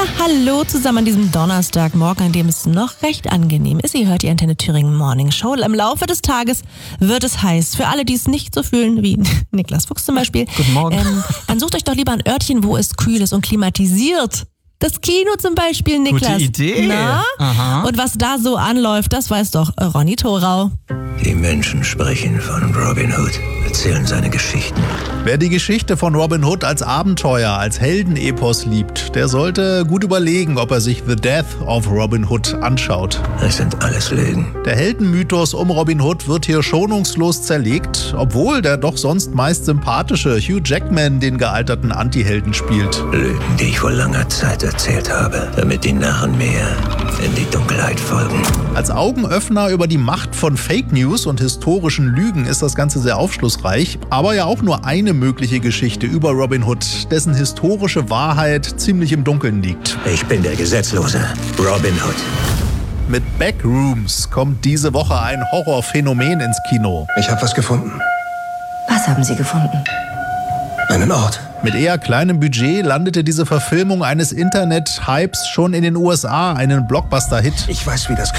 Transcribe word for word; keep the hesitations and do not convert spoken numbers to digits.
Na, hallo zusammen an diesem Donnerstagmorgen, an dem es noch recht angenehm ist. Ihr hört die Antenne Thüringen Morning Show. Im Laufe des Tages wird es heiß. Für alle, die es nicht so fühlen wie Niklas Fuchs zum Beispiel. Guten Morgen. Ähm, dann sucht euch doch lieber ein Örtchen, wo es kühl ist und klimatisiert. Das Kino zum Beispiel, Niklas. Gute Idee. Na? Aha. Und was da so anläuft, das weiß doch Ronny Thorau. Die Menschen sprechen von Robin Hood, erzählen seine Geschichten. Wer die Geschichte von Robin Hood als Abenteuer, als Heldenepos liebt, der sollte gut überlegen, ob er sich The Death of Robin Hood anschaut. Es sind alles Lügen. Der Heldenmythos um Robin Hood wird hier schonungslos zerlegt, obwohl der doch sonst meist sympathische Hugh Jackman den gealterten Antihelden spielt. Lügen, die ich vor langer Zeit erzählt habe, damit die Narren mir in die Dunkelheit folgen. Als Augenöffner über die Macht von Fake News und historischen Lügen ist das Ganze sehr aufschlussreich, aber ja auch nur eine mögliche Geschichte über Robin Hood, dessen historische Wahrheit ziemlich im Dunkeln liegt. Ich bin der Gesetzlose, Robin Hood. Mit Backrooms kommt diese Woche ein Horrorphänomen ins Kino. Ich habe was gefunden. Was haben Sie gefunden? Einen Ort. Mit eher kleinem Budget landete diese Verfilmung eines Internet-Hypes schon in den U S A einen Blockbuster-Hit. Ich weiß, wie das